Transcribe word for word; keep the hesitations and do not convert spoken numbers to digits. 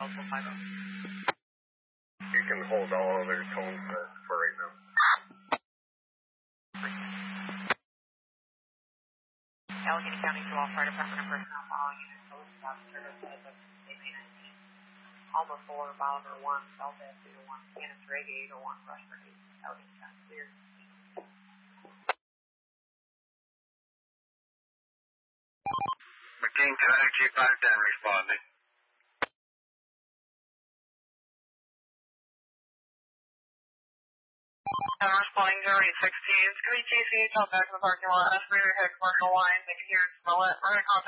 Alpha five oh. You can hold all other tones for, for right now. Allegheny County to all fire department and personnel following units post stop service as of May nineteenth. Alma four, Bolivar one, Delta zero one, Cannon Reggae eight oh one, Rushford eight, Allegheny County clear. McKean County G five ten responding. I'm responding to eight sixteen. It's going to be T C, top back in the parking lot. Estimator head commercial lines. They can hear it, smell it. We're going to contact